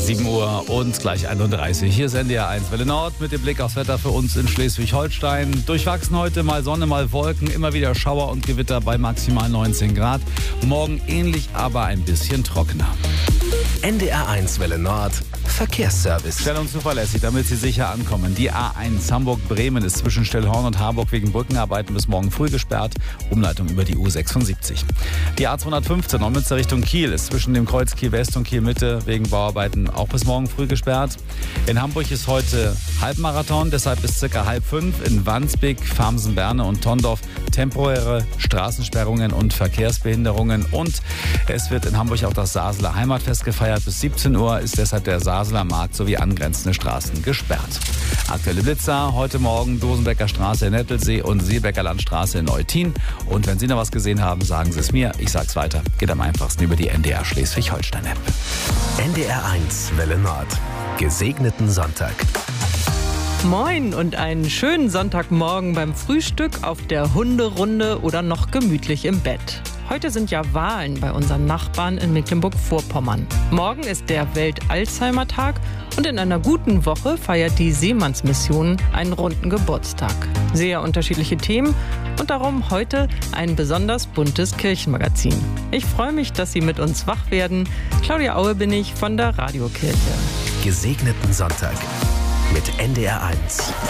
7 Uhr und gleich 31. Hier ist NDR 1 Welle Nord mit dem Blick aufs Wetter für uns in Schleswig-Holstein. Durchwachsen heute, mal Sonne, mal Wolken, immer wieder Schauer und Gewitter bei maximal 19 Grad. Morgen ähnlich, aber ein bisschen trockener. NDR 1 Welle Nord Verkehrsservice. Schnell und zuverlässig, damit Sie sicher ankommen. Die A1 Hamburg-Bremen ist zwischen Stellhorn und Harburg wegen Brückenarbeiten bis morgen früh gesperrt. Umleitung über die U76. Die A215 Neumünster Richtung Kiel ist zwischen dem Kreuz Kiel West und Kiel Mitte wegen Bauarbeiten auch bis morgen früh gesperrt. In Hamburg ist heute Halbmarathon, deshalb bis ca. 4:30 in Wandsbek, Farmsen, Berne und Tondorf temporäre Straßensperrungen und Verkehrsbehinderungen. Und es wird in Hamburg auch das Saseler Heimatfest gefeiert. Bis 17 Uhr ist deshalb der Saseler Markt sowie angrenzende Straßen gesperrt. Aktuelle Blitzer heute Morgen Dosenbecker Straße in Nettelsee und Seebecker Landstraße in Eutin. Und wenn Sie noch was gesehen haben, sagen Sie es mir. Ich sag's weiter. Geht am einfachsten über die NDR Schleswig-Holstein-App. NDR 1 Welle Nord. Gesegneten Sonntag. Moin und einen schönen Sonntagmorgen beim Frühstück, auf der Hunderunde oder noch gemütlich im Bett. Heute sind ja Wahlen bei unseren Nachbarn in Mecklenburg-Vorpommern. Morgen ist der Welt-Alzheimer-Tag und in einer guten Woche feiert die Seemannsmission einen runden Geburtstag. Sehr unterschiedliche Themen und darum heute ein besonders buntes Kirchenmagazin. Ich freue mich, dass Sie mit uns wach werden. Claudia Aue bin ich von der Radiokirche. Gesegneten Sonntag mit NDR 1.